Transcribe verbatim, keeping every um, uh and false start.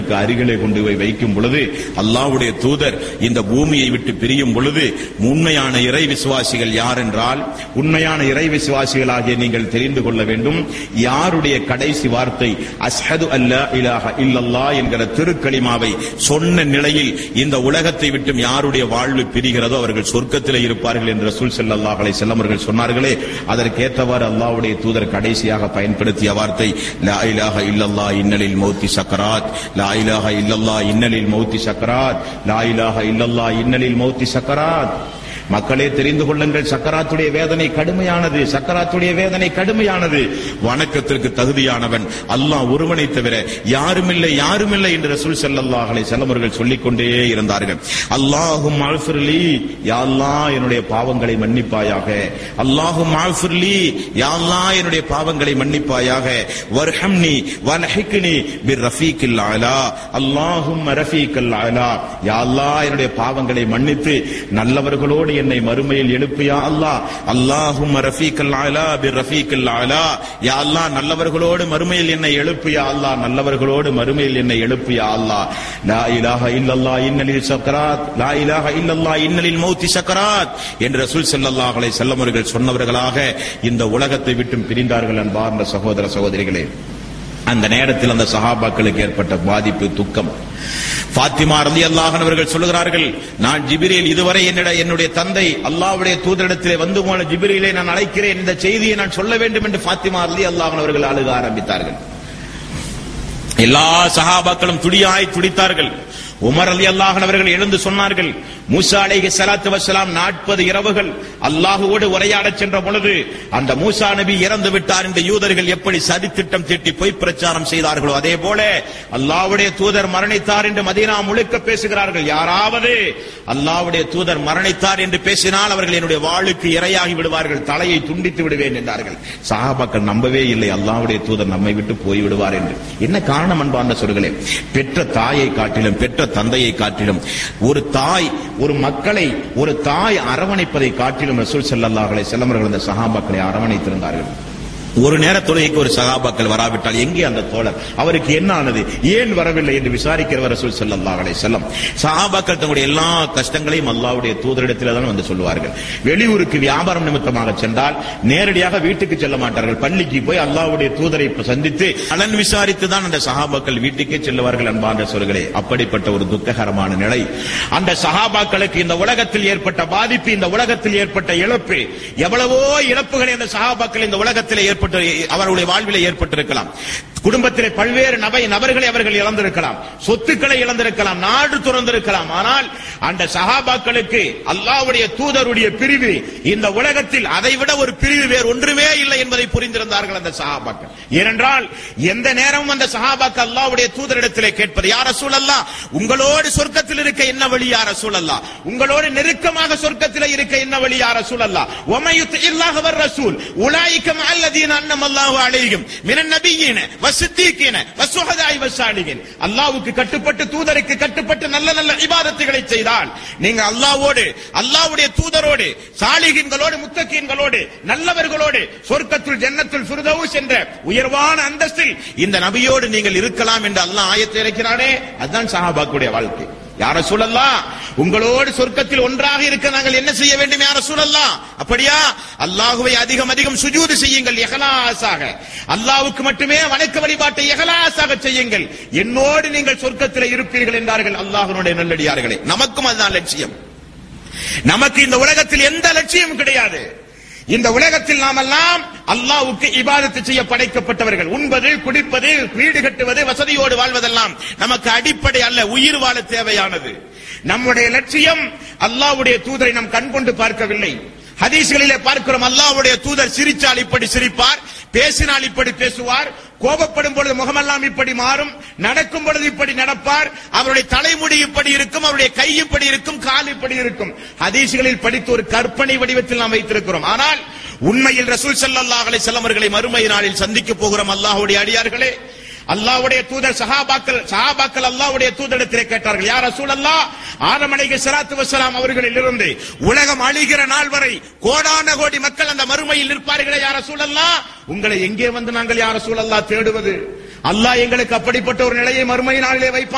கபருக்கு அருகிலே கொண்டு போய் வைக்கும் பொழுது அல்லாஹ்வுடைய தூதர் இந்த பூமியை விட்டு பிரியும் பொழுது உண்மையான இறை விசுவாசிகள் யார் என்றால், உண்மையான இறை விசுவாசிகளாகிய நீங்கள் தெரிந்து கொள்ள வேண்டும், யாருடைய கடைசி வார்த்தை அஷ்ஹது அல்லா இலாஹ இல்லல்லாஹ் என்கிற திருக்கலிமாவை சொன்ன நிலையில் இந்த உலகத்தை விட்டு யாருடைய வாழ்வு பிரிகிறதோ அவர்கள் சொர்க்கத்திலே இருப்பார்கள் என்று ரசூல் ஸல்லல்லாஹு அலைஹி வஸல்லம் அவர்கள் சொன்னார்களே, அதற்கேற்றவாறு அல்லாஹ்வுடைய தூதர் கடைசியாக பயன்படுத்திய வார்த்தை லா இலாஹ இல்லல்லாஹ் இன்னலில் மௌத்தி சக்கராத், லா இலாஹ இல்லல்லாஹ் இன்னலில் மௌத்தி சக்கராத், லா இலாஹ இல்லல்லாஹ் இன்னலில் மௌத்தி சக்கராத். மக்களே தெரிந்து கொள்ளுங்கள், சக்கராத்துடைய வேதனை கடுமையானது, சக்கராத்துடைய வேதனை கடுமையானது. வணக்கத்திற்கு தகுதியானவன் அல்லாஹ் ஒருவனை தவிர யாருமில்லை யாருமில்லை என்று ரசூல் ஸல்லல்லாஹு அலைஹி வஸல்லம் அவர்கள் சொல்லிக் கொண்டே இருந்தார்கள். அல்லாஹும்ம அஃபிர்லி, யா அல்லாஹ் என்னுடைய பாவங்களை மன்னிப்பாயாக, அல்லாஹும்ம அஃபிர்லி, யா அல்லாஹ் என்னுடைய பாவங்களை மன்னிப்பாயாக, வர்ஹம்னி வல்ஹிக்னி பிர்ரஃபீக்கில் அலா, அல்லாஹும்ம ரஃபீக்கல் அலா, யா அல்லாஹ் என்னுடைய பாவங்களை மன்னித்து நல்லவர்களோடு என்னை மறுமையில் எழுப்பியா அல்லாஹ், அல்லாஹும்ம ரஃபீக்கல் அலா பிர்ரஃபீக்கில் அலா, யா அல்லாஹ் நல்லவர்களோடு மறுமையில் என்னை எழுப்பியா அல்லாஹ், நல்லவர்களோடு மறுமையில் என்னை எழுப்பியா அல்லாஹ். லா இலாஹ இல்லல்லாஹ் இன்னலில் சக்கராத், லா இலாஹ இல்லல்லாஹ் இன்னலில் மௌத்தி சக்கராத் என்று ரசூல் ஸல்லல்லாஹு அலைஹி வஸல்லம் அவர்கள் சொன்னவர்களாக இந்த உலகத்தை விட்டு பிரிந்தார்கள். அன்பார்ந்த சகோதர சகோதரிகளே, அந்த நேரத்தில் அந்த சஹாபாக்களுக்கு ஏற்பட்ட பாதிப்பு, துக்கம். ஃபாத்திமா ரலியல்லாஹு அன்ஹா அவர்கள் சொல்லுகிறார்கள், நான் ஜிப்ரீல் இதுவரை என்னிட என்னுடைய தந்தை அல்லாஹ்வுடைய தூதரிடத்திலே வந்து போன ஜிப்ரீலை நான் அழைக்கிறேன், இந்த செய்தியை நான் சொல்ல வேண்டும் என்று ஃபாத்திமா ரலியல்லாஹு அன்ஹா அவர்கள் அழுக ஆரம்பித்தார்கள். எல்லா சஹாபாக்களும் துடியாய் துடித்தார்கள். உமர் ரலியல்லாஹு அன்ஹு அவர்கள் எழுந்து சொன்னார்கள், மூசா அலைஹி ஸலாத்து வஸ்ஸலாம் நாற்பது இரவுகள் அல்லாஹ்வோடு உரையாடச் சென்ற பொழுது அந்த மூசா நபி இறந்து விட்டார் என்று யூதர்கள் எப்படி சதித்திட்டம் தீட்டி பொய் பிரச்சாரம் செய்தார்களோ அதே போல அல்லாஹ்வுடைய தூதர் மரணித்தார் என்று மதீனா முழுக்க பேசுகிறார்கள். யாராவது அல்லாஹ்வுடைய தூதர் மரணித்தார் என்று பேசினால் அவர்கள் என்னுடைய வாளுக்கு இரையாகி விடுவார்கள், தலையை துண்டித்து விடுவேன் என்றார்கள். சஹாபாக்கள் நம்பவே இல்லை, அல்லாஹ்வுடைய தூதர் நம்மை விட்டு போய் விடுவார் என்று. என்ன காரணம் அன்பார்ந்த சொற்களே, பெற்ற தாயை காட்டிலும் பெற்ற தந்தையை காட்டிலும் ஒரு தாய் ஒரு மக்களை ஒரு தாய் அரவணைப்பதை காட்டிலும் ரசூல் ஸல்லல்லாஹு அலைஹி வஸல்லம் அவர்கள் அந்த சஹாபாக்களை அரவணைத்திருந்தார்கள். ஒரு நேர தொழுகைக்கு ஒரு சஹாபாக்கள் வராவிட்டால் எங்கே அந்த தோழர், அவருக்கு என்ன ஆனது, ஏன் வரவில்லை என்று விசாரிக்கிறவர் ரசூல் ஸல்லல்லாஹு அலைஹி வஸல்லம். சஹாபாக்கள் தங்களுடைய எல்லா கஷ்டங்களையும் அல்லாஹ்வுடைய தூதரிடத்தில் தான் வந்து சொல்லுவார்கள். வெளியூருக்கு வியாபாரம் நிமித்தமாக சென்றால் நேரடியாக வீட்டுக்கு செல்ல மாட்டார்கள், பள்ளிக்கு போய் அல்லாஹ்வுடைய தூதரை சந்தித்து நலன் விசாரித்து தான் அந்த சஹாபாக்கள் வீட்டுக்கே செல்லுவார்கள். அன்பார்ந்த சொற்களே, அப்படிப்பட்ட ஒரு துக்ககரமான நிலை அந்த சஹாபாக்களுக்கு இந்த உலகத்தில் ஏற்பட்ட பாதிப்பு, இந்த உலகத்தில் ஏற்பட்ட இழப்பு, எவ்வளவோ இழப்புகளை அந்த சஹாபாக்கள் இந்த உலகத்தில் ஏற்பட்ட அவருடைய வாழ்விலே ஏற்பட்டிருக்கலாம். குடும்பத்திலே பல்வேறு நபை நபர்களை அவர்கள் இழந்திருக்கலாம், சொத்துக்களை இழந்திருக்கலாம், நாடு துறந்திருக்கலாம். ஆனால் அந்த சஹாபாக்களுக்கு அல்லாஹ்வுடைய தூதருடைய பிரிவு இந்த உலகத்தில் அதைவிட ஒரு பிரிவு வேறு ஒன்றுமே இல்லை என்பதை புரிந்திருந்தார்கள் அந்த சஹாபாக்கள். ஏனென்றால் எந்த நேரமும் அந்த சஹாபாக்கள் அல்லாஹ்வுடைய தூதரிடத்திலே கேட்பது, யா ரசூலல்லாஹ் உங்களோடு சொர்க்கத்தில் இருக்க என்ன வழி, யா ரசூலல்லாஹ் உங்களோடு நெருக்கமாக சொர்க்கத்தில் இருக்க என்ன வழி, யா ரசூலல்லாஹ் வமை யுத்தில்லாஹ வர் ரசூல் உலாயிக மஅல்லதீன அன்னமல்லாஹு அலைஹிம் மினன் நபிய்யின வஸ்ஸித்தீகின வஸ்ஸுஹதாஇ வஸ்ஸாலிஹீன். அல்லாஹ்வுக்கு கட்டுப்பட்டு தூதருக்கு கட்டுப்பட்டு நல்ல நல்ல இபாதத்துகளை செய்தால் நீங்க அல்லாஹ்வோடு அல்லாஹ்வுடைய தூதரோடு சாலிஹீன்களோடு முத்தகீன்களோடு நல்லவர்களோடு சொர்க்கத்துல் ஜன்னத்துல் ஃபிர்தௌஸ் என்ற உயர்வான அந்தஸ்தில் இந்த நபியோடு நீங்கள் இருக்கலாம் என்று அல்லாஹ் ஆயத்தை இறக்கிறானே, அதுதான் சஹாபாக்களுடைய வாழ்க்கை. யா ரசூலல்லாஹ் உங்களோடு சொர்க்கத்தில் ஒன்றாக இருக்க நாங்கள் என்ன செய்ய வேண்டும் யா ரசூலல்லாஹ்? அப்படியா, அல்லாஹ்வை அதிகம் அதிகம் சுஜூது செய்யுங்கள், இஹ்லாஸாக அல்லாஹ்வுக்கு மட்டுமே வணக்க வழிபாட்டை இஹ்லாஸாக செய்யுங்கள், என்னோடு நீங்கள் சொர்க்கத்தில் இருப்பீர்கள் என்றார்கள் அல்லாஹ்வுடைய நல்லடியார்களே. நமக்கும் அதுதான் லட்சியம். நமக்கு இந்த உலகத்தில் எந்த லட்சியமும் கிடையாது. இந்த உலகத்தில் நாம் எல்லாம் அல்லாஹ்வுக்கு இபாதத்து செய்ய படைக்கப்பட்டவர்கள். உண்பது, குடிப்பது, வீடு கட்டுவது, வசதியோடு வாழ்வதெல்லாம் நமக்கு அடிப்படை அல்ல, உயிர் வாழ தேவையானது. நம்முடைய லட்சியம் அல்லாஹ்வுடைய தூதரை நாம் கண் கொண்டு பார்க்கவில்லை. ஹதீஸ்களிலே பார்க்கிறோம், அல்லாஹ்வுடைய தூதர் சிரிச்சால் இப்படி சிரிப்பார், பேசினால் இப்படி பேசுவார், கோபப்படும் பொழுது முகமெல்லாம் இப்படி மாறும், நடக்கும் பொழுது இப்படி நடப்பார், அவருடைய தலைமுடி இப்படி இருக்கும், அவருடைய கை இப்படி இருக்கும், கால் இப்படி இருக்கும். ஹதீஸ்களில் படித்து ஒரு கற்பனை வடிவத்தில் நாம் வைத்திருக்கிறோம். ஆனால் உண்மையில் ரசூல் ஸல்லல்லாஹு அலைஹி வஸல்லம் அவர்களை மறுமை நாளில் சந்திக்க போகிறோம். அல்லாஹ்வுடைய அடியார்களே, அல்லாஹ்வுடைய தூதர் சஹாபாக்கள் சஹாபாக்கள் அல்லாஹ்வுடைய தூதரிடத்திலே கேட்டார்கள், யா ரசூலல்லாஹ் ஆதம் அலைஹிஸ்ஸலாத்து வஸ்ஸலாம் அவர்களில் இருந்து உலகம் அழிகிற நாள் வரை கோடான கோடி மக்கள் அந்த மறுமையில் நிற்பார்களே, யா ரசூலல்லாஹ் உங்களை எங்கே வந்து நாங்கள் யா ரசூலல்லாஹ் தேடுவது? அல்லாஹ் எங்களுக்கு அப்படிப்பட்ட ஒரு நிலையை மறுமை நாளிலே வைப்பான்.